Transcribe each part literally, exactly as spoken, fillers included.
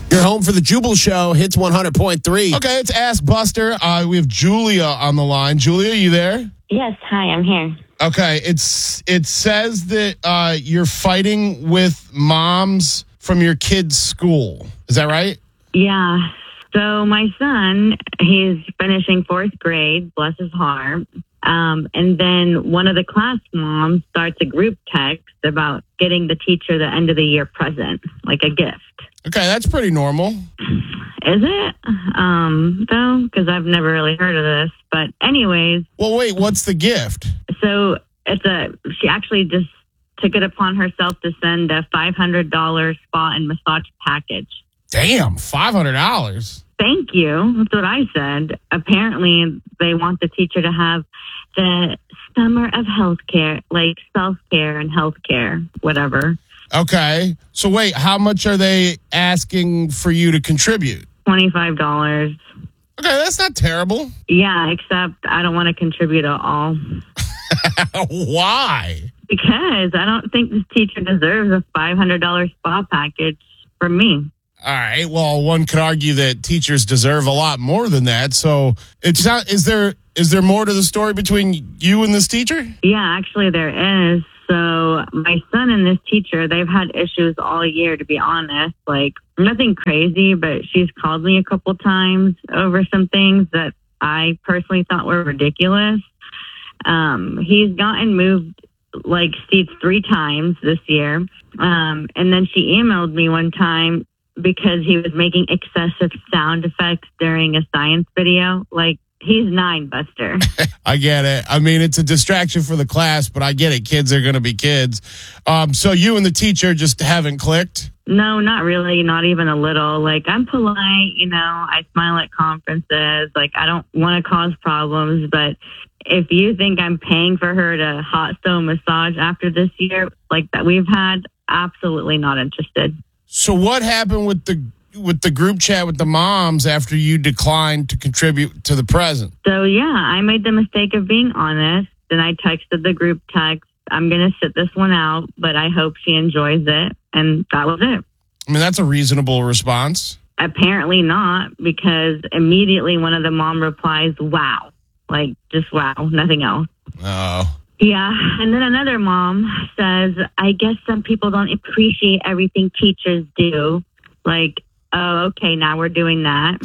You're home for the Jubal Show, Hits one hundred point three. Okay, it's Ask Buster. Uh, we have Julia on the line. Julia, you there? Yes, hi, I'm here. Okay, it's it says that uh, you're fighting with moms from your kid's school. Is that right? Yeah. So my son, he's finishing fourth grade, bless his heart. Um, and then one of the class moms starts a group text about getting the teacher the end of the year present, like a gift. Okay, that's pretty normal. Is it? Um, though, because I've never really heard of this. But anyways. Well, wait, what's the gift? So it's a, she actually just took it upon herself to send a five hundred dollars spa and massage package. Damn, five hundred dollars. Thank you. That's what I said. Apparently, they want the teacher to have the summer of healthcare, like self-care and healthcare, whatever. Okay. So wait, how much are they asking for you to contribute? twenty-five dollars. Okay, that's not terrible. Yeah, except I don't want to contribute at all. Why? Because I don't think this teacher deserves a five hundred dollars spa package from me. All right. Well, one could argue that teachers deserve a lot more than that. So it's not, is there is there more to the story between you and this teacher? Yeah, actually there is. So my son and this teacher, they've had issues all year, to be honest. Like nothing crazy, but she's called me a couple times over some things that I personally thought were ridiculous. Um, he's gotten moved like seats three times this year. Um, and then she emailed me one time because he was making excessive sound effects during a science video. Like, he's nine, Buster. I get it. I mean, it's a distraction for the class, but I get it. Kids are going to be kids. Um, so you and the teacher just haven't clicked? No, not really. Not even a little. Like, I'm polite, you know. I smile at conferences. Like, I don't want to cause problems. But if you think I'm paying for her to hot stone massage after this year, like that we've had, absolutely not interested. So what happened with the with the group chat with the moms after you declined to contribute to the present? So, yeah, I made the mistake of being honest. Then I texted the group text, I'm going to sit this one out, but I hope she enjoys it. And that was it. I mean, that's a reasonable response. Apparently not, because immediately one of the mom replies, wow. Like, just wow, nothing else. Oh. Yeah, and then another mom says, I guess some people don't appreciate everything teachers do. Like, oh, okay, now we're doing that.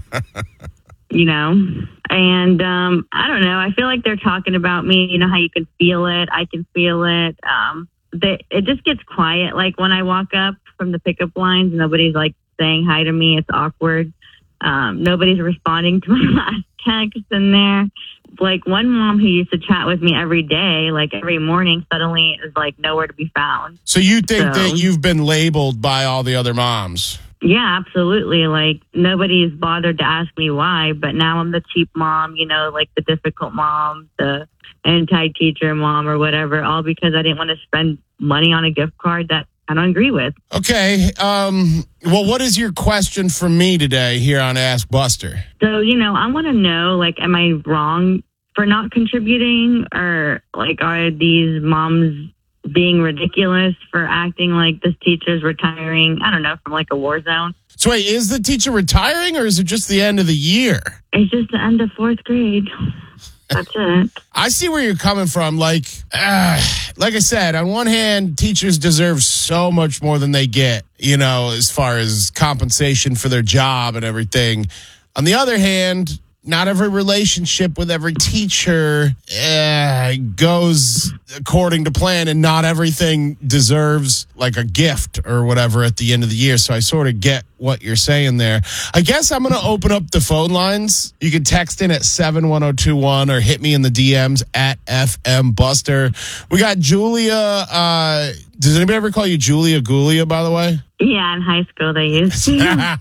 You know? And um, I don't know. I feel like they're talking about me. You know how you can feel it? I can feel it. Um, they, it just gets quiet. Like when I walk up from the pickup lines, nobody's like saying hi to me. It's awkward. Um, nobody's responding to my last text in there. Like one mom who used to chat with me every day, like every morning, suddenly is like nowhere to be found. So you think So- that you've been labeled by all the other moms? Yeah, absolutely. Like nobody's bothered to ask me why, but now I'm the cheap mom, you know, like the difficult mom, the anti-teacher mom or whatever, all because I didn't want to spend money on a gift card that I don't agree with. Okay. Um, well, what is your question for me today here on Ask Buster? So, you know, I want to know, like, am I wrong for not contributing, or like, are these moms being ridiculous for acting like this teacher's retiring, I don't know, from like a war zone? So wait, is the teacher retiring or is it just the end of the year? It's just the end of fourth grade. That's it. I see where you're coming from. Like, uh, like I said, on one hand, teachers deserve so much more than they get, you know, as far as compensation for their job and everything. On the other hand, not every relationship with every teacher uh, goes according to plan, and not everything deserves like a gift or whatever at the end of the year. So I sort of get what you're saying there. I guess I'm going to open up the phone lines. You can text in at seven one zero two one or hit me in the D Ms at F M Buster. We got Julia. Uh, does anybody ever call you Julia Gulia, by the way? Yeah, in high school they used to. uh,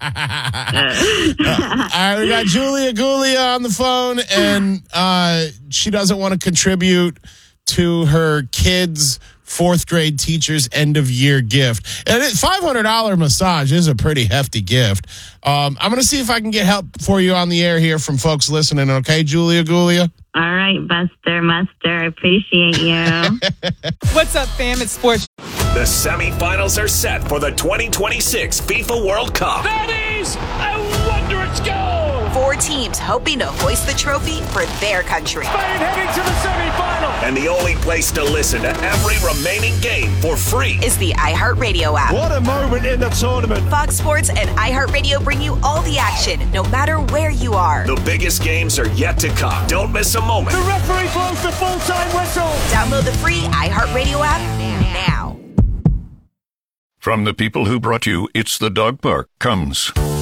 all right, we got Julia Gulia on the phone, and uh, she doesn't want to contribute to her kids' fourth grade teacher's end of year gift. And a five hundred dollars massage is a pretty hefty gift. Um, I'm going to see if I can get help for you on the air here from folks listening. Okay, Julia Gulia? All right, Buster, Muster, I appreciate you. What's up, fam? It's Sports. The semifinals are set for the twenty twenty-six FIFA World Cup. That is a wondrous goal! Four teams hoping to hoist the trophy for their country. Spain heading to the semifinal. And the only place to listen to every remaining game for free is the iHeartRadio app. What a moment in the tournament. Fox Sports and iHeartRadio bring you all the action, no matter where you are. The biggest games are yet to come. Don't miss a moment. The referee blows the full-time whistle. Download the free iHeartRadio app now. From the people who brought you It's the Dog Park comes